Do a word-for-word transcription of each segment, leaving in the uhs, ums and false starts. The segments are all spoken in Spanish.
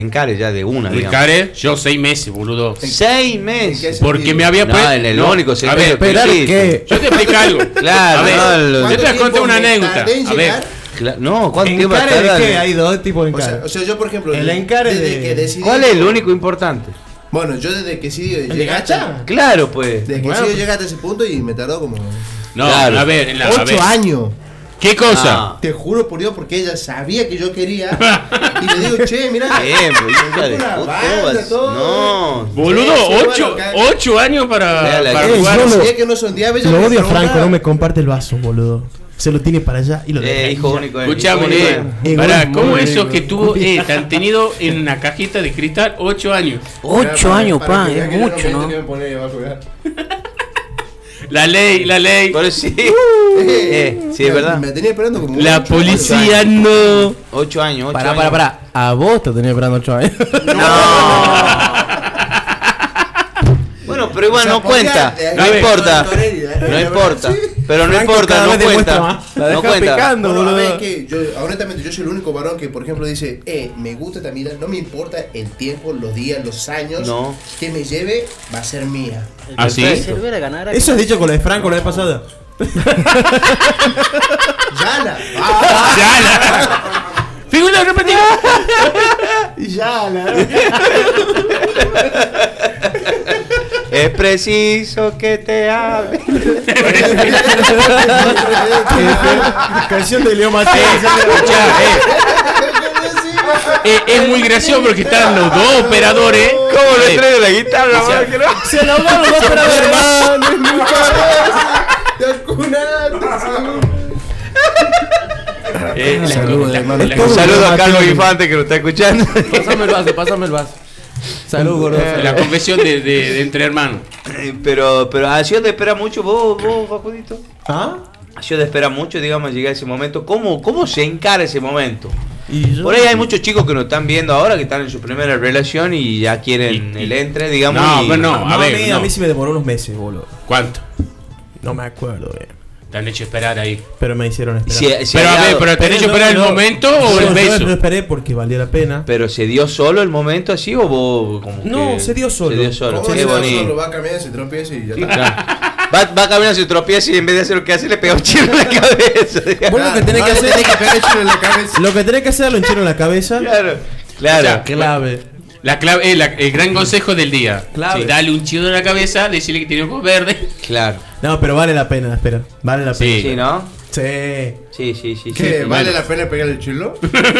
encare ya de una, digamos. Encare, yo seis meses, boludo. Seis meses. Porque me había puesto. No, en el no, único a ver, esperar que. yo te explico algo. Claro, a ver, no, lo- yo te voy a contar una anécdota. A ver, Cla- no, ¿cuánto tiempo ¿Encare tarda? de qué? Hay dos tipos de O sea, encare. o sea, yo por ejemplo, El encare desde de- que decidí, ¿Cuál es el único importante? Bueno, yo desde que sí ¿El de llegué hasta, gacha? Claro, pues. desde que Bueno. sí llegué hasta ese punto y me tardó como no, Claro. a ver, en la, a ver. ocho años. ¿Qué cosa? Ah. Te juro por Dios, porque ella sabía que yo quería. Y le digo, che, mirá. Bien, pues, hija de Una puta, banda, ¿cómo vas? todo. No. Boludo, Sí, sí, ocho, bueno, acá- ocho años para, Dale, para eh, jugar. yo lo- Si es que no son diablos, Lo odio a Franco, no me comparte el vaso, boludo. Se lo tiene para allá y lo deja. Eh, hijo único. eh, Escuchame, hijo único, eh, eh. pará, Egoísmo, ¿cómo eh, esos que tuvo, egoísmo. eh, te han tenido en una cajita de cristal ocho años? Ocho años, pa, es mucho, ¿no? La ley, la ley. Pero sí. Eh, sí, es verdad. Me tenía esperando como La ocho policía años. no. Ocho años, ocho Pará, años. pará, pará. A vos te tenía esperando ocho años. No. Bueno, pero igual O sea, no podía- cuenta. eh, No a ver, importa. Torelli, eh, No la importa. verdad, sí. Pero no Franco importa, cada no vez demuestra cuenta. más. La No deja cuenta. picando, Bueno, a ver, boludo. que yo, honestamente, yo soy el único varón que, por ejemplo, dice, eh, me gusta esta mina, no me importa el tiempo, los días, los años, No. que me lleve, va a ser mía. ¿Ah, sí? Se hubiera ganado. Eso has dicho con lo de Franco la vez pasada. Yala. Ya, la. Figura repetida. Yala. Es preciso que te hable. Canción de Leo Mateo. Escuchá, eh, eh, es muy gracioso porque están los dos operadores. ¿Cómo le Eh, traigo la guitarra, o sea, mano, que no? Se lo hablamos dos para ver, hermano. Es mi eh, la- Saludos, la- hermano. la- Un saludo a Carlos Mateo. Infante que nos está escuchando. Pásame el vaso, pásame el vaso. Salud, gordo. La confesión de, de, de entre hermanos. Eh, Pero, pero ¿ha sido de esperar mucho vos, vos, Facudito? ¿Ah? Ha sido de esperar mucho, digamos, llegar a ese momento. ¿Cómo, cómo se encara ese momento? Y yo... Por ahí hay muchos chicos que nos están viendo ahora que están en su primera relación y ya quieren Y- y- el entre, digamos. No, y- pero no. No, A ver, mí, no. a mí sí me demoró unos meses, boludo. ¿Cuánto? No me acuerdo bien. Te han hecho esperar ahí. Pero me hicieron esperar. Si- si Pero ha a ver, dado- pero ¿te han hecho no, esperar el no. momento No, o el yo beso? no esperé porque valía la pena. ¿Pero se dio solo el momento así o vos como No, que- se dio solo. Se dio solo, ¿Cómo qué se bonito. solo va a cambiar, se tropieza y ya está. Claro. Va, va caminando, se tropieza y en vez de hacer lo que hace le pega un chino en la cabeza. digamos. Vos lo que tenés que No, hacer tenés que pegar el chino en la cabeza. Lo que tenés que hacer es lo hinchero en la cabeza. Claro, claro. O sea, Clave. La clave, eh, la- el gran consejo del día. Clave. Sí, dale un chido en la cabeza, decirle que tiene ojos verdes. Claro. No, pero vale la pena, espera. Vale la pena. Sí. Sí, ¿no? Sí. Sí, sí, sí. ¿Qué? sí. ¿Vale bueno. la pena pegar el chulo?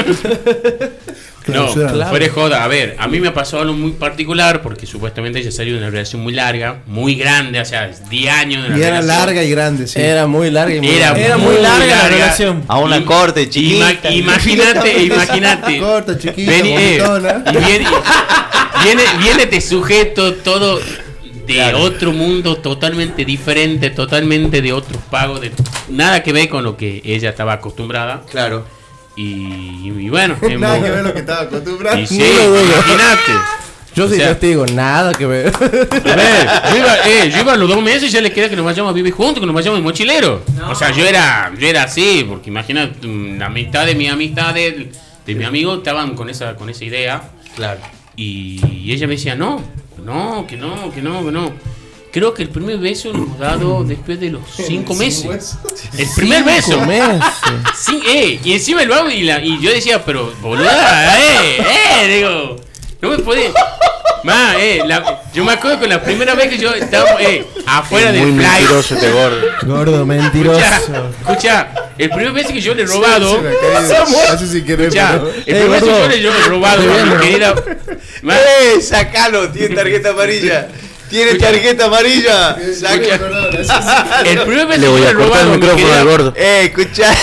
No, Claro. fuera de joda. A ver, a mí me ha pasado algo muy particular porque supuestamente ella salió de una relación muy larga, muy grande, o sea, diez años de una Y era relación. larga y grande, sí. Era muy larga y muy Era larga. muy larga. la relación. A una Y- corte Ima- chiquita. Imagínate, imagínate. Corta, chiquita, Vení, eh, bonitona. y viene, viene, viene este sujeto todo de otro mundo, totalmente diferente, totalmente de otros pagos, de nada que ver con lo que ella estaba acostumbrada. Claro. Y, y bueno, Nada hemos- que ver lo que estaba acostumbrado. y sí, Ni lo dudo. imagínate. Yo O soy sea, testigo, nada que ver. A ver, yo iba, eh, yo iba a los dos meses y ya le queda que nos vayamos a vivir juntos, que nos vayamos de mochilero. O sea, yo era, yo era así, porque imagínate, mm, la mitad de mi amistad de, de mi amigo estaban con esa, con esa idea. Claro. Y, y ella me decía, no, no, que no, que no, que no. Creo que el primer beso lo hemos dado después de los cinco meses. El primer beso. meses. Sí, eh, y encima lo hago y, la, y yo decía, pero boluda, eh, eh, digo, no me podía. Ma, eh, la, yo me acuerdo que la primera vez que yo estaba, eh, afuera del Muy fly. mentiroso este gordo. Gordo, mentiroso. Escucha, escucha, el primer beso que yo le he robado. Así sin querer. Escucha, pero- el Eh, primer beso que gordo, yo le yo le he robado te a mi veo, querida. Ma, ¡Eh! ¡Sacalo! Tiene tarjeta amarilla. Tiene tarjeta amarilla. escucha, Perdón, así sin el primer beso Le que voy yo le a he cortar robado el a mi micrófono querida- al gordo. Eh, escucha.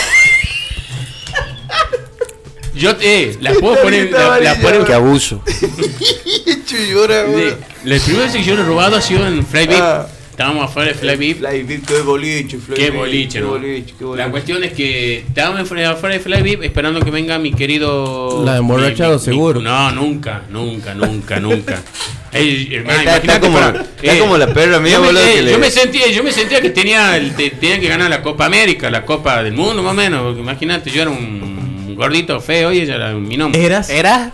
Yo, eh, la puedo poner, la, la puedo- Qué abuso. Chuyora, de- gordo. el primer beso que yo le he robado ha sido en Fly Beat. Ah. Estábamos afuera de Fly Beat. Fly Beat, qué boliche, Fly Qué Beat, boliche, qué ¿no? boliche, qué boliche. La cuestión es que estábamos afuera afuera de Fly Beat esperando que venga mi querido. La de emborrachado, mi- mi- seguro. No, nunca, nunca, nunca, nunca. Ey, hermano, Está, está imagínate como, para- está eh, como la perra mía, yo me, boludo. eh, que le- yo me sentía, yo me sentía que tenía, el- te- tenían que ganar la Copa América, la Copa del Mundo más o menos. Porque imagínate, yo era un gordito feo y ella era mi nombre. ¿Eras? ¿Era?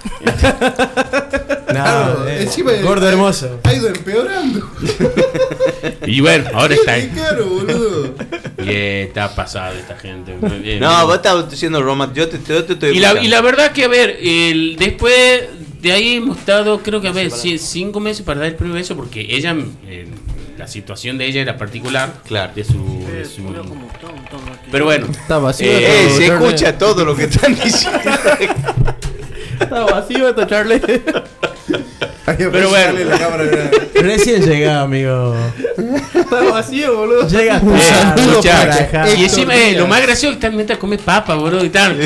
No, eh, encima de- gordo hermoso. Ha ido empeorando. Y bueno, ahora está Qué caro, boludo. y está pasado esta gente. Bien, No, bien. vos estás diciendo romántico. Yo te, yo te estoy Y la, escuchando. y la verdad que, a ver, el, después de ahí hemos estado, creo que, a ver, ci- cinco meses para dar el primer beso, porque ella, eh, la situación de ella era particular. Claro. De su... de su- pero bueno. Está vacío. Eh, esto, se Charlie. escucha todo lo que están diciendo. Está vacío esto, Charlie. Pero bueno. La cámara, mira. Recién llega, amigo. Está vacío, boludo. Llega Eh, saludo escuchá, para acá. y encima, eh, lo más gracioso es que están mientras come papa, boludo, y tal.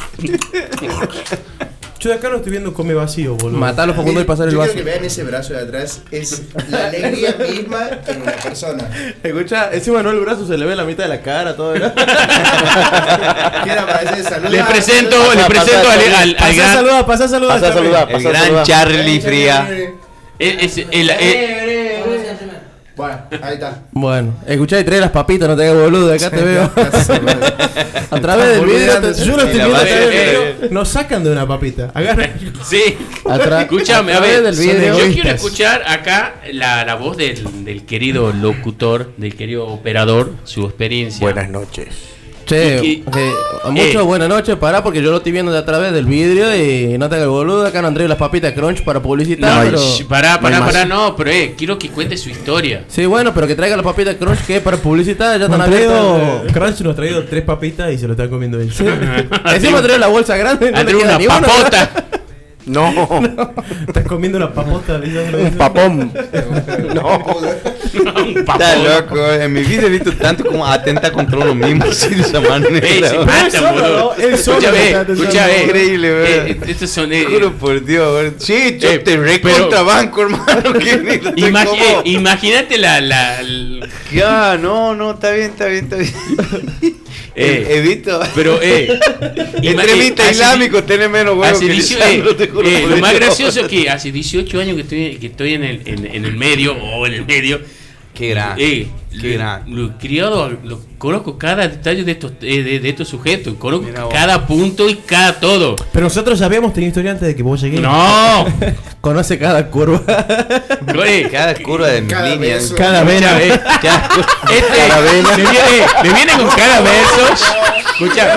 Yo de acá no estoy viendo come vacío, boludo. Matalo, Facundo, y pasar el Yo vaso. quiero que vean ese brazo de atrás. Es la alegría misma en una persona. Escucha, encima no el brazo, se le ve la mitad de la cara, todo, ¿verdad? Quiero aparecer saludar. Les presento, Pasa, les pasa, presento al, pasa. al, al Pasá a gran... saludar, pasá a saludar. Pasa a Charlie. saludar, El pasa a gran saludar. Charlie Fría. Es, es- el- el- Bueno, ahí está. Bueno, escuchá y trae las papitas, no te hagas boludo, de acá te veo. A través del video. te- Yo lo estoy Y la viendo a base- través del video. Nos sacan de una papita. Agarra. sí. Atra- Escúchame, a a ver, través del son video. yo egoístas. quiero escuchar acá la, la voz del, del querido locutor, del querido operador, su experiencia. Buenas noches. Che, Y- eh, mucho eh. buenas noches, pará, porque yo lo estoy viendo de a través del vidrio y no te hagas boludo. Acá no han traído las papitas Crunch para publicitar, No, pero... sh, pará, no hay pará, más. pará, no, pero eh, quiero que cuente su historia. Sí, bueno, pero que traiga las papitas Crunch que es para publicitar, ya Nos están han traído. abiertas. Crunch nos ha traído tres papitas y se lo están comiendo ellos. Encima trae la bolsa grande, no Ha le traído queda una ni una. papota. No, Están comiendo una papota. un papón. No. Un Está papón. loco. En mi vida he visto tanto como atenta contra uno mismo así de esa Ey, se manera. matan, solo, boludo. ¿no? Él solo Escucha, se eh, está escucha, tentando. eh. Increíble, ¿verdad? Eh, estos son, eh, Juro por Dios, ¿verdad? Sí, yo Eh, te pero- recontrabanco, hermano. Que ni lo estoy imagi- como- eh, imagínate la, la, la- Ya, no, no, está bien, está bien, está bien. Eh, He visto. pero eh, ima- Entrevista eh, hace- islámico tiene menos huevos hace que dieciocho, Lisandro, te juro eh, por lo más Dios. gracioso es que hace dieciocho años que estoy, que estoy en, el, en, en el medio, o en el medio. Qué grande. Eh, Qué lo- grande. Lo he criado, lo, conozco cada detalle de estos, eh, de, de estos sujetos, conozco Mira vos. cada punto y cada todo. Pero nosotros ya habíamos tenido historia antes de que vos llegues. No, Conoce cada curva. eh, Cada curva de mis Cada líneas. beso. Cada vena. eh, Cada cu- este, me viene, me viene con cada verso. Escucha.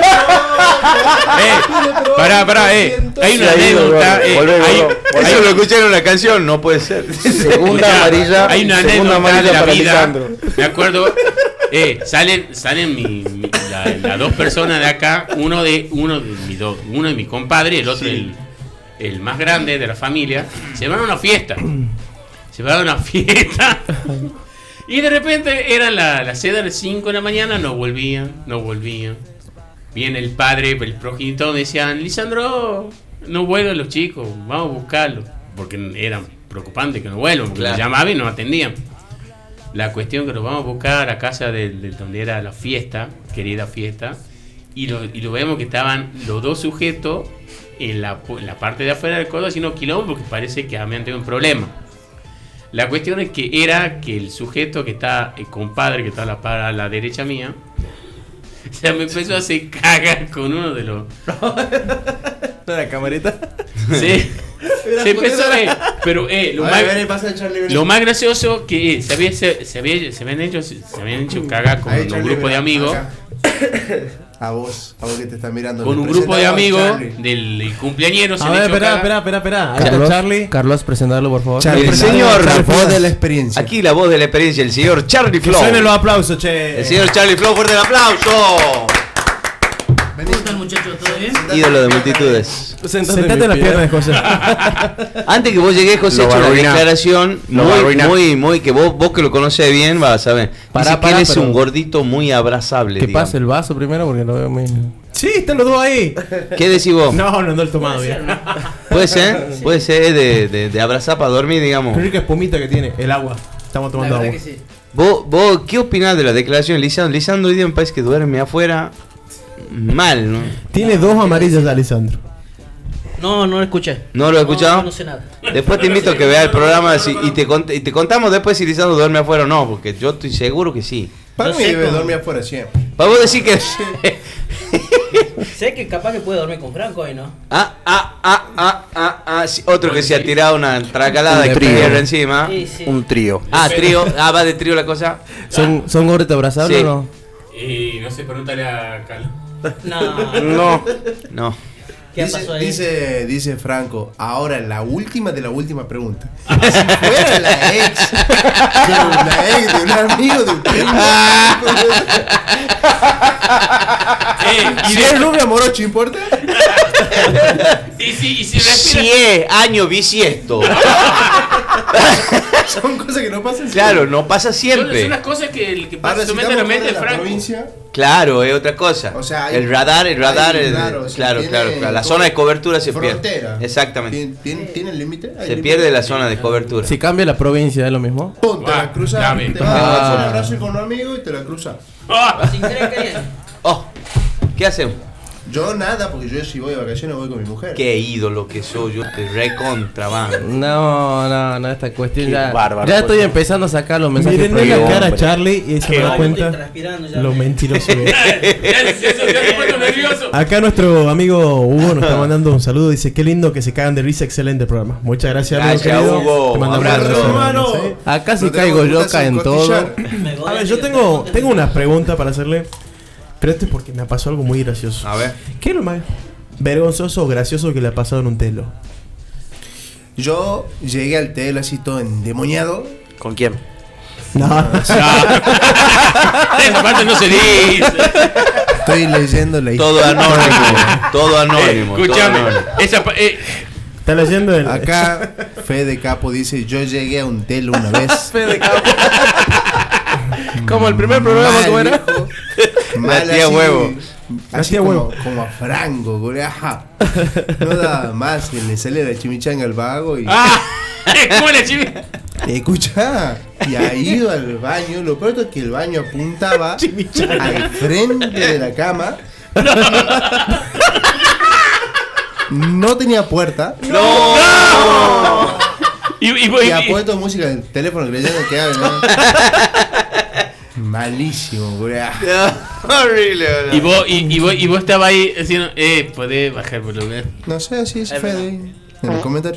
Eh, pará, pará, eh. Hay una Sí, ahí, anécdota. volvé, eh, volvé, hay- volvé. hay- Eso lo escuché en una canción, no puede ser. Segunda Escuchá, amarilla. Hay una segunda anécdota amarilla de la para vida. Lisandro. Me acuerdo. Eh, salen, salen mi, mi- la- las dos personas de acá. Uno de uno de mi do- uno de mi compadre, el otro el, el más grande de la familia. Se van a una fiesta. Se van a una fiesta. Y de repente eran la- las seis de las cinco de la mañana. No volvían, no volvían. Viene el padre, el progenitor, me decían, Lisandro, no vuelven los chicos, vamos a buscarlos. Porque era preocupante que no vuelvan, porque Claro. los llamaban y no atendían. La cuestión que los vamos a buscar a casa de, de donde era la fiesta, querida fiesta, y lo, y lo vemos que estaban los dos sujetos en la, en la parte de afuera del codo haciendo quilombo porque parece que habían tenido un problema. La cuestión es que era que el sujeto que está, el compadre que está a la, para la derecha mía, se me empezó a hacer cagar con uno de los... ¿No era camarita? Sí. Se empezó a... eh, pero eh, lo A más... ver, ven, pasa el Charlie. ven. Lo más gracioso que eh, se, había, se, se, había, se habían hecho se habían hecho cagar con Ahí, un Charlie, grupo de mira, amigos, acá. A vos, a vos que te están mirando. con Le un grupo de presentamos a amigos Charlie. del, del cumpleañero. Se A le ver, echó espera, cagar. espera, espera, espera. Ahí está Carlos, Charlie. Carlos, presentarlo, por favor. Charlie, El presentamos señor- a Charlie, voz de la experiencia. Aquí la voz de la experiencia, el señor Charlie Que Flow. suenen los aplausos, che. El señor Charlie Flow, fuerte el aplauso. Vení. ¿Cómo están, muchachos? ¿Todo bien? Ídolo de multitudes. Sentate en las piernas, José. Antes que vos llegues, José, Lo he hecho va a una arruinar. declaración Lo va a muy, arruinar. muy, muy, que vos, vos que lo conoces bien vas a ver. Pará, Dice que pará, él es pero- un gordito muy abrazable. Que digamos. pase el vaso primero porque lo veo muy... Sí, están los dos ahí. ¿Qué decís vos? No, no, no el tomado bien. Puede ser, puede ser de, de, de abrazar para dormir, digamos. Qué rica espumita que tiene. El agua. Estamos La tomando verdad agua. que sí. ¿Vos, vos qué opinás de la declaración de Lisandro? Lisandro hoy día me parece que duerme afuera mal, ¿no? Tiene dos amarillas, Alessandro. No, no lo escuché. ¿No lo has escuchado? No, no sé nada. Después te invito a que veas el programa si- y, te cont- y te contamos después si Lisandro duerme afuera o no, porque yo estoy seguro que sí. Para No mí sé debe cómo. dormir afuera siempre. Para vos decir que... Sé que capaz que puede dormir con Franco hoy, ¿no? Ah, ah, ah, ah, ah, ah. Sí, otro que se ha tirado una tracalada Un de trío. tierra encima. Sí, sí. Un trío. Ah, trío. Ah, va de trío la cosa. ¿Son, son gorritos abrazables Sí. o no? Y no sé, pregúntale a Carlos. No. No. No. ¿Qué dice, pasó ahí? dice, dice Franco, ahora la última de la última pregunta. Si fuera la ex de una ex de un amigo de un primo. Eh, ¿Y si es rubia morocho importa? y si, y si respira. Si es año bisiesto. Son cosas que no pasan Claro, no pasa Son, siempre. son las cosas que, el que pasa Ahora, si se mete en la estamos mente de fuera de la Franco. provincia, Claro, es otra cosa. O sea, hay- el radar, el radar, hay, es- claro, si claro, tiene claro, claro. La todo- zona de cobertura se frontera. pierde. Exactamente. ¿Tiene, tiene, tiene el límite? ¿Hay Se límite? pierde la zona de cobertura. Si cambia la provincia, ¿es lo mismo? Pum, te Ah, la cruzas, dame. te vas a Ah. dar un abrazo con un amigo y te la cruzas. ¡Ah! Sin querer queriendo. Oh, ¿qué hacemos? Yo nada, porque yo si voy de vacaciones voy con mi mujer. Qué ídolo que soy, yo te recontra, man. No, no, no, esta cuestión Qué ya. bárbaro, ya estoy pues. empezando a sacar los mensajes Mírenle la prohibidos. cara a hombre. Charlie y se me da Estoy cuenta transpirando ya. lo mentiroso que es. Ya, eso, ya te pongo nervioso. Acá nuestro amigo Hugo nos está mandando un saludo. Dice, qué lindo que se cagan de risa, excelente programa. Muchas gracias, amigo Gracias, querido. Hugo. Te mandamos Abrazo. un abrazo, Hermano. ¿sí? Acá si No caigo tenemos yo, que caen sin todo. costillar. Me voy A ver, a yo decir, tengo, te- tengo unas preguntas para hacerle. Pero esto es porque me ha pasado algo muy gracioso. A ver. ¿Qué es lo más vergonzoso o gracioso que le ha pasado en un telo? Yo llegué al telo así todo endemoniado. ¿Con quién? No. Esa parte no se dice. Estoy leyendo la Todo historia. anónimo. Todo anónimo. todo Escúchame. anónimo. Esa pa- eh, Está leyendo el. Acá Fede Capo dice, yo llegué a un telo una vez. Como el primer programa, Mal, ¿cómo era? viejo. La tía así, huevo. La Así tía como, huevo. como a Franco, güey, ajá. No da más, que le sale la chimichanga al vago y... ¡Ah! ¿Cómo la chivi? Escucha, y ha ido al baño. Lo peor es que el baño apuntaba al frente de la cama. No tenía puerta. Y, y, Y ha y- puesto música del teléfono creyendo que habla, ¿no? Malísimo, güey. Horrible. y vos, y, y vos, y vos estabas ahí diciendo, eh, podés bajar el volumen. No sé, así se fue ahí, en el comentario.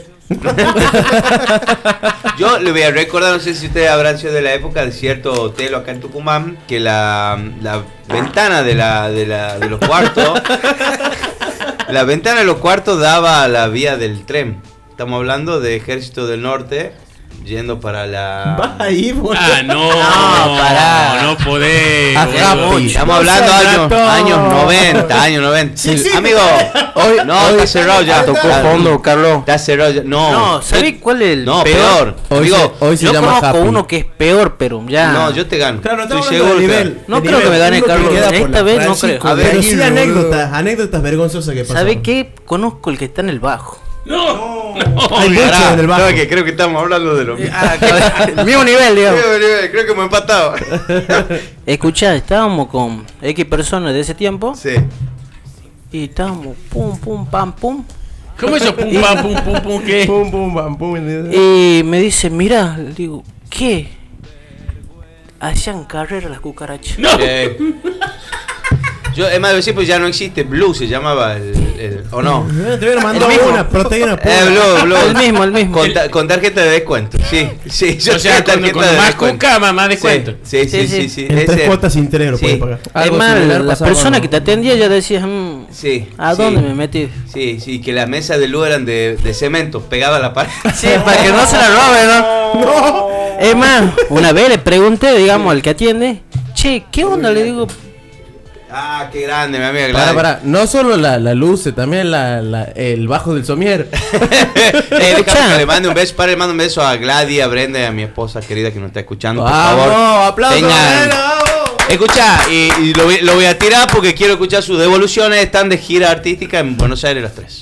Yo le voy a recordar, no sé si ustedes habrán sido de la época de cierto hotel acá en Tucumán, que la, la ventana de, la, de, la, de los cuartos, la ventana de los cuartos daba a la vía del tren. Estamos hablando de Ejército del Norte, yendo para la... Va ahí, boludo. Ah, no, No, pará. no podés. Ajá, boludo. Pochi. Estamos No hablando seas años, ratón. años noventa, años noventa. Sí, sí. Amigo, Hoy, no, hoy, está cerrado ya. Tocó Está- fondo, Carlos. Está cerrado ya. No, No, ¿sabes cuál es el No, peor? peor. hoy Amigo, se, hoy se Yo llama conozco Happy. uno que es peor, pero ya. no, yo te gano. Claro, no Estoy estamos hablando seguro. de que- nivel. No de creo que me gane Uno Carlos. queda por Esta la vez no Francisco. creo. A ver, Pero sí Boludo. anécdotas, anécdotas vergonzosas que pasaron. ¿Sabe qué? Conozco el que está en el bajo. No, Hay mucho Pará, en el bajo. no, que creo que estamos hablando de lo mismo. El mismo nivel, digamos. Creo, creo- creo que hemos empatado. Escuchá, estábamos con X personas de ese tiempo Sí. y estábamos pum, pum, pam, pum. ¿cómo eso? Pum, pam, pum, pum, pum, ¿qué? Pum, pum, pam, pum. Y me dice, mira, le digo, ¿qué? Hacían carrera las cucarachas. No. Eh, yo, es más, decir, pues ya no existe. Blue se llamaba el. el- ¿O no? Eh, Te hubiera mandado El mismo. una proteína Eh, pura. Blue, Blue. El mismo, el mismo. Con, ta- con tarjeta de descuento. Sí, sí. Yo O sea, tengo cuando, tarjeta cuando de más descuento. cuca, más, más descuento. Sí, sí, sí. Sí, sí, sí. sí. En tres Ese- cuotas sin tener lo sí. puedes pagar. Es Algo más, similar la pasaba persona con- que te atendía ya decía, mm, Sí. ¿a sí. dónde me metí? Sí, sí, que las mesas de luz eran de, de cemento, pegada a la pared. Sí, para que no se la roben, ¿no? No. Es más, una vez le pregunté, digamos, al que atiende, che, ¿qué onda? Le digo, Ah, qué grande, mi amiga Para, Gladys. para, no solo la, la luz, también la, la, el bajo del somier. Eh, déjame que le mande un beso, para le mando un beso a Gladys, a Brenda y a mi esposa querida que nos está escuchando, por favor. ¡Vamos! ¡Aplausos! Tengan- Brenda, vamos. Escucha, y, y lo, voy, lo voy a tirar porque quiero escuchar sus devoluciones. Están de gira artística en Buenos Aires las tres.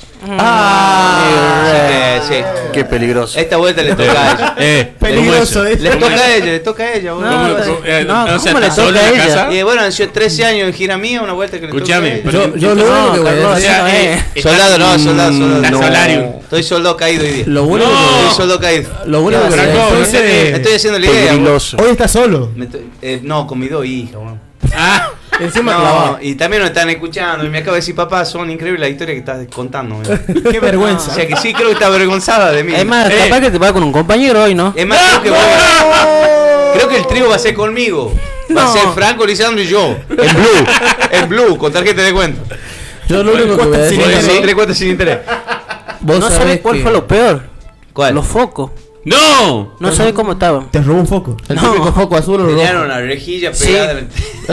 Ah, Así que, sí. Qué peligroso. Esta vuelta le toca a ella. Eh, Peligroso, ¿cómo eh. es? Le toca a ella, le toca a ella. boludo. No, ¿Cómo- está- cómo- eh, no, o sea, ¿cómo le ¿estás sola toca en a la ella? casa? Y bueno, han sido trece años en gira mía, una vuelta que le Escúchame, toca a ella. Yo, yo lo único que voy a Carlos, O decir. sea, no, eh, eh. está- Soldado, no, soldado, soldado. Está No. Solarium. Estoy soldado caído hoy día. Lo único No. que Estoy soldado caído. Lo único que Franco, voy a entonces- Me estoy haciendo la idea. boludo. Peligroso. Hoy estás solo. Me estoy- eh, no, con mis dos hijas, bueno. Ah, Encima No, clavado. y también nos están escuchando. Y me acabo de decir, papá, son increíbles las historias que estás contando. ¿eh? Qué vergüenza. O sea que sí, creo que está avergonzada de mí. Es más, Eh. capaz que te vas con un compañero hoy, ¿no? Es más, creo que voy a- Creo que el trío va a ser conmigo. Va a No. ser Franco, Lisandro y yo. En blue. En blue, con tarjeta de cuenta. Yo lo único que voy a decir Sí, es sí, tres cuentas sin interés. vos No sabés sabes cuál que fue lo peor. ¿Cuál? Los focos. ¡No! No sabes cómo estaban. Te robó un foco. el No. típico foco azul o Tenían rojo. una rejilla Sí. pegada. en el-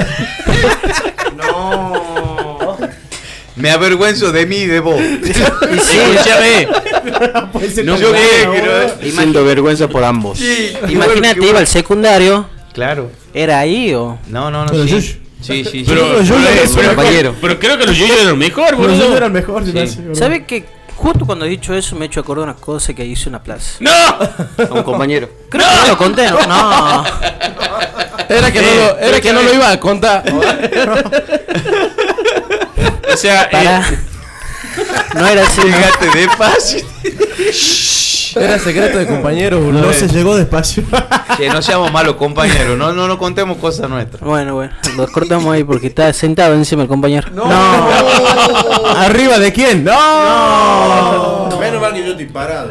No. Me avergüenzo de mí y de vos. Y sí, Escúchame. No, yo qué, que no- Siento vergüenza por ambos. Sí, imagínate, bueno, iba al secundario. Claro. ¿Era ahí o...? No, no, no. Pero Sí, yo- sí, sí. sí. Pero, Pero yo pero, no eh, soy pero- compañero. pero creo que los yuyos eran mejor, Pero yo boludo. era el mejor, si Sí. me hace, boludo. ¿Sabes que justo cuando he dicho eso me he hecho acordar una cosa que hice en una plaza? ¡No! A un compañero. Creo que no lo conté, ¿no? No. Era que, Eh, no, lo, pero era que no que- lo iba a contar. O sea, Para. eh, No era así. ¿no? Llegaste despacio. Era secreto de compañeros, boludo. No se llegó despacio. Che, no seamos malos compañeros. No, no, no contemos cosas nuestras. Bueno, bueno, lo cortamos ahí porque está sentado encima el compañero. No. ¿Arriba de quién? ¡No! Menos mal que yo estoy parado.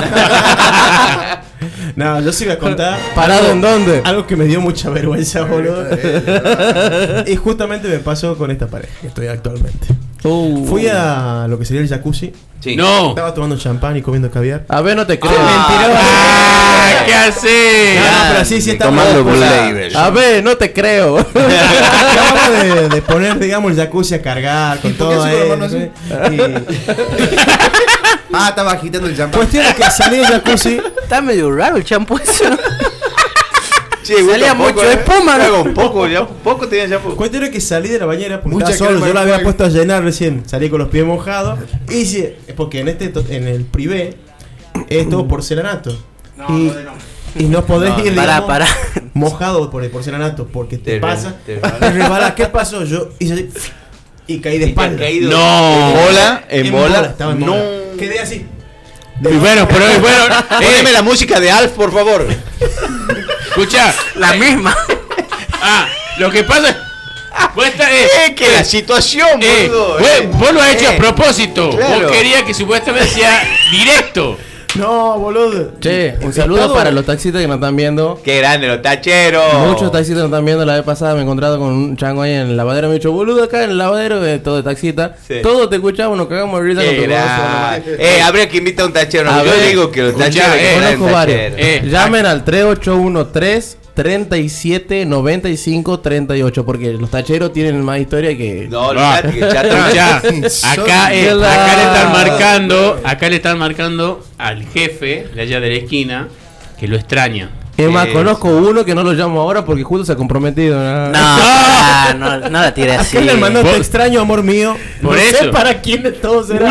No, yo sí voy a contar. ¿Parado en dónde? Algo que me dio mucha vergüenza, boludo. Y justamente me pasó con esta pareja que estoy actualmente. Uh. Fui a lo que sería el jacuzzi. Sí. no. Estaba tomando champán y comiendo caviar. A ver, no te creo. Ah, ¿qué haces? No, no, pero sí, sí estaba. Tomando Acababa Blue Label. A ver, no te creo. de, de poner, digamos, el jacuzzi a cargar con por qué todo hace con la mano ahí. así? Y Ah, estaba agitando el champán. cuestión es que salí del jacuzzi. Está medio raro el champú ese. Che, gusta Salía poco, mucho ¿eh? espuma, ¿no? Luego, un poco, ya, poco tenía ya poco. Cuestión es que salí de la bañera porque Mucha estaba solo. crema Yo la de había fuego. puesto a llenar recién. Salí con los pies mojados. Y sí, porque en este to- en el privé es todo porcelanato. y, y no podés No, ir Pará, digamos, pará. mojado por el porcelanato porque te, Te pasa. re- te Te resbalás. resbalás. ¿Qué pasó? Yo hice así y caí de Y te has espalda. caído No. en bola, en, bola. Estaba en no. bola. Quedé así. Y bueno, pero bueno, Poneme eh, la música de Alf, por favor. escucha. La misma. Ah, lo que pasa es. Vos estás, eh, Eh, que la situación, eh, boludo. vos, eh. vos lo has hecho Eh. a propósito. Claro. Vos querías que supuestamente sea directo. No, boludo. Che, un saludo Estado- para los taxistas que nos están viendo. Qué grande los tacheros. Muchos taxistas nos están viendo. La vez pasada me he encontrado con un chango ahí en el lavadero. Me ha dicho, boludo, acá en el lavadero, eh, todo de taxista. Sí. Todos te escuchamos, nos cagamos de risa con Qué tu voz. grande. Eh, habría que invitar a un tachero. A Yo ver, digo que los escuchá, tacheros. eh, que traen Conozco varios. tacheros. Eh, Llamen al tres ocho uno tres, treinta y siete, noventa y cinco, treinta y ocho. Porque los tacheros tienen más historia que. No, los Ah. chat- que chat- Escuchá, acá, eh, Son- acá le están marcando, acá le están marcando al jefe de allá de la esquina que lo extraña. Es más, Eh, conozco uno que no lo llamo ahora porque justo se ha comprometido. ¿no? No, pará, no, no la tires así. Acá le mandó Vos- te extraño, amor mío. Por no sé eso. para quién de todos será.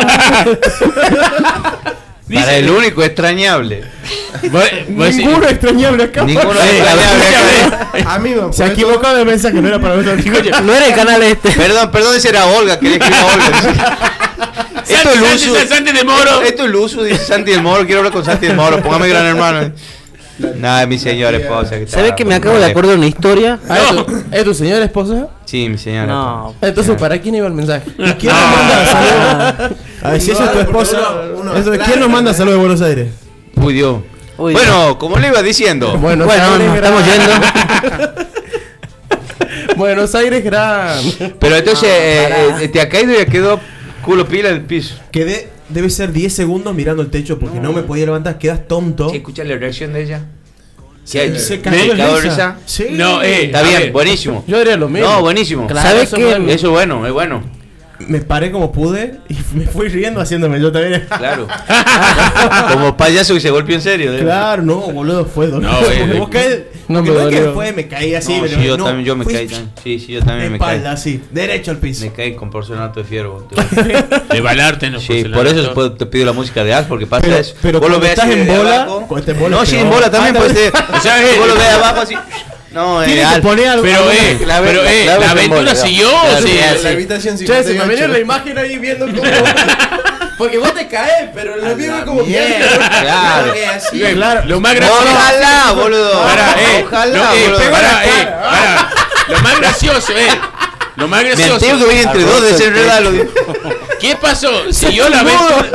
Para el único extrañable. Vos- vos decís- Ninguno extrañable acá. Ninguno Eh, extrañable. escúchame. A mí me Se ha equivocado de mensaje, no era para nosotros. No era el canal este. Perdón, perdón, esa era Olga, quería escribir a Olga. Esto es Santi, Luzu. Santi, Santi de Moro. Esto es Luzu, dice Santi del Moro. Quiero hablar con Santi del Moro. Póngame gran hermano. Nada, mi señora esposa. que ¿Sabes está- que me acabo de acordar de una historia? Ah, ¿es, tu, ¿Es tu señora esposa? Sí, mi señora. No. Entonces, ¿para quién iba el mensaje? ¿Quién nos manda saludos? A ver si esa es tu esposa. Uno- uno Eso, atrás, ¿quién nos manda ¿no? saludos de Buenos Aires? Uy, Dios. Uy, Bueno, como le iba diciendo. Buenos Bueno, Aires nos gran. estamos yendo. Buenos Aires gran. Pero entonces, eh, eh, te ha caído y ya quedó culo pila en el piso. Quedé, debe ser diez segundos mirando el techo porque no, me podía levantar. Quedas tonto. ¿Sí, escuchas la reacción de ella? Se, ¿Qué? se Me- cagó de ¿cagó de risa. risa? Sí. No, eh. Está A bien, ver. buenísimo. Yo diría lo mismo. No, buenísimo. Claro, ¿Sabes eso qué? bueno. Eso es bueno, es bueno. Me paré como pude y me fui riendo haciéndome yo también. Claro. Como payaso que se golpeó en serio. ¿eh? Claro, no, boludo, fue doloroso. No, eh, Porque eh, vos caes. no porque me no es que dolió. fue, me caí así. No, me sí, levanté, yo no, también yo me fui caí también. Sí, sí, yo también me espalda, caí. así, derecho al piso. Me caí con porcelanato de fierro. De balarte en los Sí, por eso después te pido la música de Alf, porque pasa Pero- eso. pero Vos lo cuando ves estás así en de bola, abajo. cuando estás en bola No, es sí, en peor. bola también Ah, puede ser. O sea, eh, Vos lo ves abajo así. No, eh, Tienes que Alf. poner algo. Pero, algo- eh, clave- pero, eh, clave la en aventura bola, siguió, claro, sí. sí, La sí. habitación Che, se me cincuenta y venía ocho. la imagen ahí viendo cómo. Porque vos te caes, pero la vivo es como Claro. que así. Eh, Claro. Lo más gracioso. Ojalá, boludo. Para, eh, Ojalá, lo, eh, boludo. para, eh, para. Lo más gracioso, eh. Lo más Me gracioso. tengo que venir entre dos desenredarlo. ¿Qué pasó? Siguió la aventura.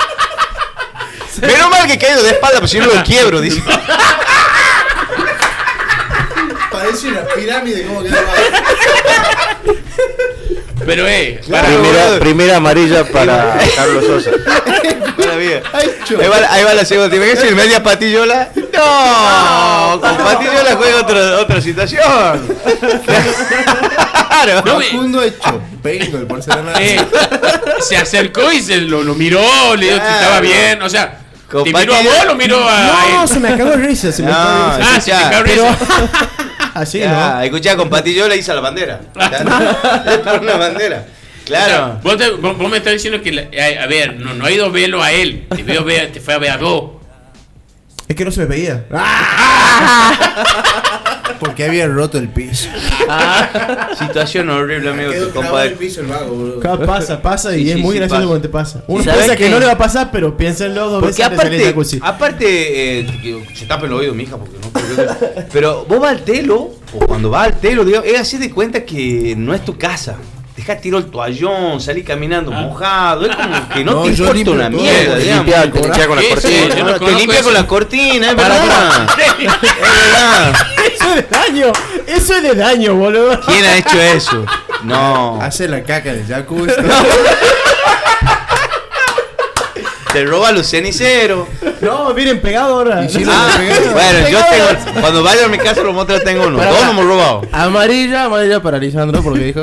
Menos mal que he caído de espalda, pues si no lo quiebro, dice. Parece una pirámide, ¿cómo quedó? Pero eh, Claro, para- Primera, boludo. primera amarilla para Carlos Sosa. Maravilla. Ay, cho. Ahí va, ahí va la segunda. ¿Te imaginas el media patillola? No, con patillola juega otra, otra situación. Claro. No, me- Facundo hecho pengo el porcelanato. eh, se acercó y se lo, lo miró, le dijo si Claro. estaba bien. O sea, Con ¿te miró a patilla- vos o lo miró a No, él? se me acabó de risa. Se me No, acabó de risa. Ah, se te cagó Pero. risa. Así, Ya, ¿no? escuchá, con patillola hizo la bandera. Para una bandera. Claro. O sea, vos, te- vos- vos me estás diciendo que, la- a, a ver, no, no ha ido a verlo a él, te, veo ver- te fue a ver a vos. Es que no se me veía. Porque había roto el piso. Situación horrible, amigo, Quedó tu clavado en el compadre. piso el vago, boludo. Cada pasa, pasa y Sí, es sí, muy sí, gracioso pasa. cuando te pasa. Uno ¿Sabes piensa que qué? no le va a pasar, pero piénsenlo dos Porque veces antes de salir del aparte, jacuzzi. aparte eh, que se tapa el oído, mija, porque no. porque- Pero vos vas al telo, o cuando vas al telo, digamos, es así de cuenta que no es tu casa. Deja tiro el toallón, salí caminando mojado, es como que no, No, te yo importa limpio una todo. mierda, Te digamos. limpia, te limpia con la Sí, cortina. sí, yo no te conozco limpia eso. con la cortina, es verdad. Es verdad. Eso es de daño. Eso es de daño, boludo. ¿Quién ha hecho eso? No. Hace la caca del jacuzzi. Te roba los ceniceros. No, miren, pegado ahora. Y si No. no- Ah, bueno, yo tengo. Cuando vaya a mi casa, los montes tengo uno. Para- Dos no hemos robado. Amarilla, amarilla para Lisandro porque dijo